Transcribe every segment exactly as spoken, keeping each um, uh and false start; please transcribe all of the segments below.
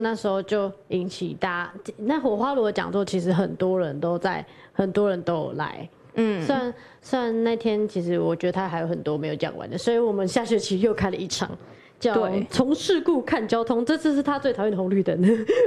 那时候就引起大家，那火花炉的讲座其实很多人都在，很多人都有来。嗯，虽然虽然那天其实我觉得他还有很多没有讲完的，所以我们下学期又开了一场，叫从事故看交通，这次是他最讨厌的红绿灯。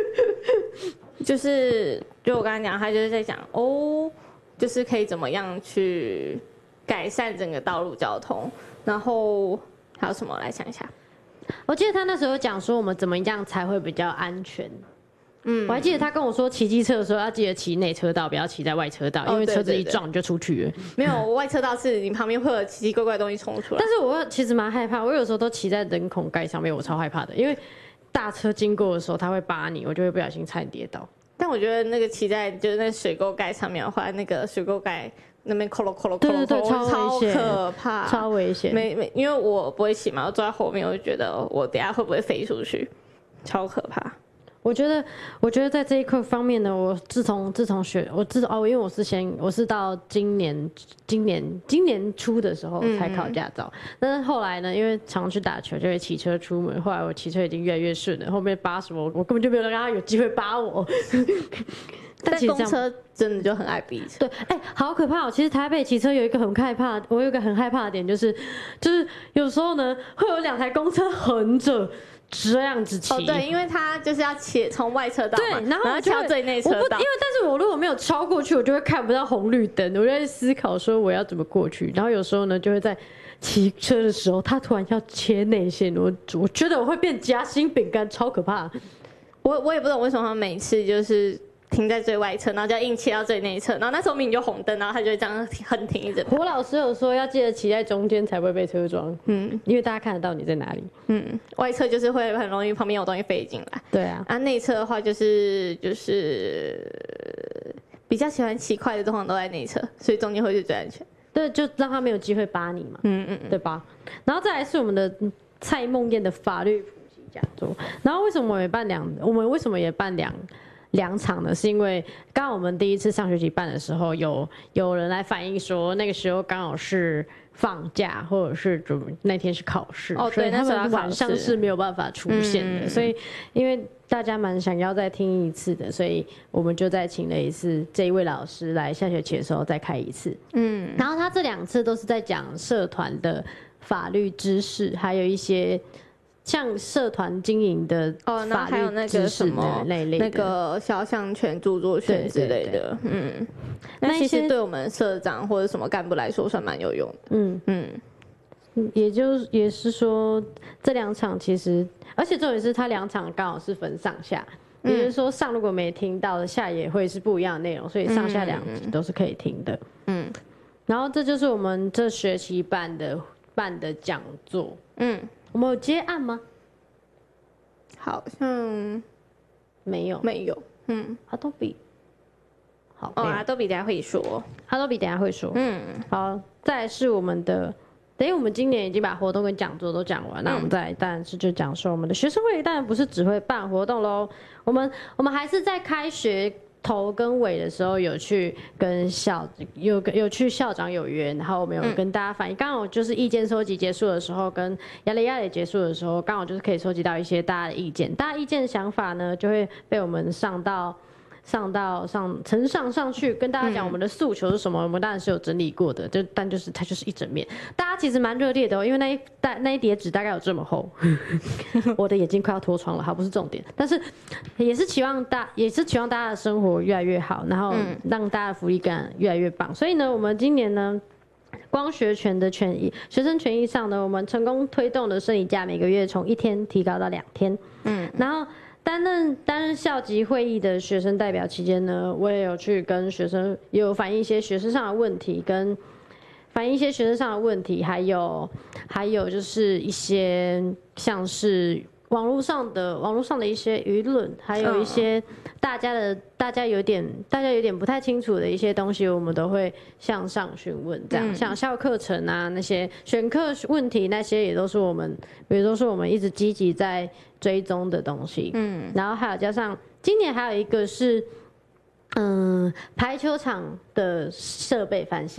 就是就我刚才讲，他就是在讲哦，就是可以怎么样去改善整个道路交通，然后还有什么来想一下。 我记得他那时候讲说我们怎么样才会比较安全。嗯，我还记得他跟我说骑机车的时候要记得骑内车道，不要骑在外车道，因为车子一撞你就出去了。 没有，外车道是你旁边会有奇奇怪怪的东西冲出来。 但是我其实蛮害怕，我有时候都骑在人孔盖上面，我超害怕的，因为大车经过的时候他会扒你，我就会不小心差点跌倒。 但我觉得那个骑在就是那水沟盖上面的话，那个水沟盖那边扣了扣了扣了，对对对， 超可怕， 超危险。 没没，因为我不会骑嘛，我坐在后面，我就觉得我等一下会不会飞出去，超可怕。 我觉得，我觉得在这一块方面呢，我自从自从学，我自哦，因为我是先我是到今年今年今年初的时候才考驾照，嗯、但是后来呢，因为常去打球，就会骑车出门，后来我骑车已经越来越顺了，后面扒什么，我根本就没有让他有机会扒我。 但公车真的就很爱逼车， 对，哎、欸，好可怕哦！其实台北骑车有一个很害怕，我有一个很害怕的点，就是就是有时候呢，会有两台公车横着。这样子骑哦，对，因为他就是要切从外车道嘛， 对，然后我就挑最内车道， 因为但是我如果没有超过去，我就会看不到红绿灯，我就在思考说我要怎么过去。然后有时候呢，就会在骑车的时候，他突然要切内线，我我觉得我会变夹心饼干，超可怕。 我我也不懂为什么他每次就是停在最外侧，然后就要硬切到最内侧，然后那时候明明就红灯，然后他就会这样横停一直。 胡老师有说要记得骑在中间才不会被车撞，嗯，因为大家看得到你在哪里。 嗯，外侧就是会很容易旁边有东西飞进来。 对啊， 啊，内侧的话就是就是比较喜欢骑快的，通常都在内侧，所以中间会是最安全。 对，就让他没有机会扒你嘛。嗯嗯，对吧？然后再来是我们的蔡梦燕的法律普及讲座。然后为什么我们也办两？我们为什么也办两？两场呢，是因为刚好我们第一次上学期办的时候，有有人来反映说，那个时候刚好是放假，或者是那天是考试， 哦， 所以他们晚上是没有办法出现的。嗯、所以因为大家蛮想要再听一次的，所以我们就再请了一次这一位老师来下学期的时候再开一次。嗯，然后他这两次都是在讲社团的法律知识，还有一些。像社团经营的哦，那还有那个什么那类那个肖像权、著作权之类的，嗯，那其实对我们社长或者什么干部来说算蛮有用的，嗯嗯， 也就也是说这两场其实，而且重点是他两场刚好是分上下，也就是说上如果没听到的下也会是不一样的内容，所以上下两集都是可以听的，嗯，然后这就是我们这学期办的办的讲座，嗯。我们有接案吗？ 好像没有， 没有。嗯， 阿多比，好哦，阿多比等下会说， 阿多比等下会说。嗯，好，再来是我们的，等于我们今年已经把活动跟讲座都讲完，嗯、那我们再当然是就讲说我们的学生会，当然不是只会办活动喽，我们我们还是在开学。头跟尾的时候有去跟校有有去校长有约，然后我们有跟大家反映，刚好就是意见收集结束的时候，跟亚雷亚雷结束的时候，刚好就是可以收集到一些大家的意见，大家意见想法呢就会被我们上到上到上呈上上去，跟大家讲我们的诉求是什么，我们当然是有整理过的，就但就是它就是一整面，大家其实蛮热烈的哦，因为那一大那一叠纸大概有这么厚，我的眼睛快要脱窗了，好不是重点，但是也是期望大也是期望大家的生活越来越好，然后让大家的福利感越来越棒，所以呢，我们今年呢。光学权的权益，学生权益上呢，我们成功推动的生理假每个月从一天提高到两天，嗯，然后。担任担任校级会议的学生代表期间呢，我也有去跟学生也有反映一些学生上的问题，跟反映一些学生上的问题，还有还有就是一些像是网络上的网络上的一些舆论，还有一些大家的大家有点大家有点不太清楚的一些东西，我们都会向上询问。这样，嗯、像校课程啊那些选课问题那些也都是我们，也都是我们一直积极在追踪的东西。嗯，然后还有加上今年还有一个是，嗯，排球场的设备翻新。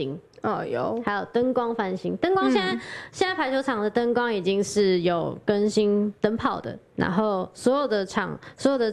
哦，有， 还有灯光翻新，灯光现在、嗯、现在排球场的灯光已经是有更新灯泡的，然后所有的场所有的